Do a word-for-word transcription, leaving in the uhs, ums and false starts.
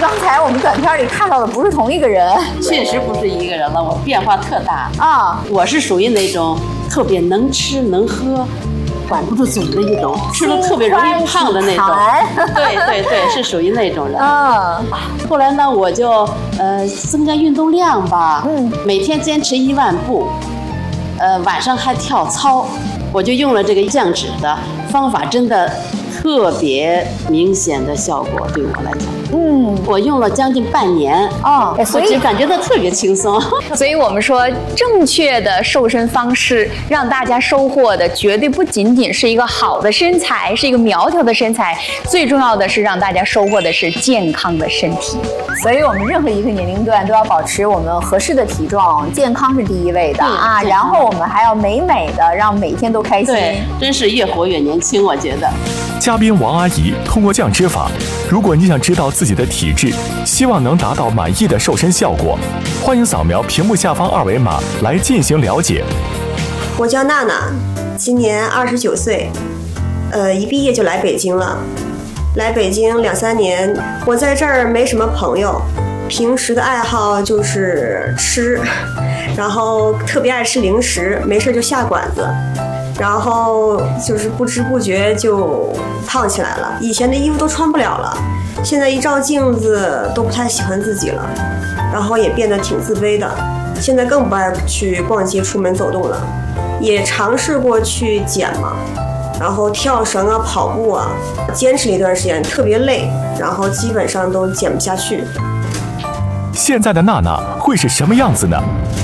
刚才我们短片里看到的不是同一个人。 确实不是一个人了，我变化特大啊！ 我是属于那种特别能吃能喝。管不住嘴的一种，吃了特别容易胖的那种。对对对，是属于那种人。嗯。后来呢，我就呃增加运动量吧，嗯，每天坚持一万步，呃晚上还跳操，我就用了这个降脂的方法，真的特别明显的效果，对我来讲。嗯，我用了将近半年哦，所以感觉到特别轻松。 所以我们说，正确的瘦身方式，让大家收获的绝对不仅仅是一个好的身材，是一个苗条的身材，最重要的是让大家收获的是健康的身体。 所以我们任何一个年龄段都要保持我们合适的体重，健康是第一位的啊。然后我们还要美美的，让每天都开心。 对，真是越活越年轻，我觉得。 嘉宾王阿姨通过降脂法，如果你想知道自己的体质，希望能达到满意的瘦身效果，欢迎扫描屏幕下方二维码来进行了解。 我叫娜娜，今年二十九岁，呃，一毕业就来北京了。来北京两三年，我在这儿没什么朋友，平时的爱好就是吃，然后特别爱吃零食，没事就下馆子。然后就是不知不觉就胖起来了，以前的衣服都穿不了了，现在一照镜子都不太喜欢自己了，然后也变得挺自卑的，现在更不爱去逛街出门走动了，也尝试过去减嘛，然后跳绳啊跑步啊，坚持了一段时间特别累，然后基本上都减不下去。 现在的娜娜会是什么样子呢？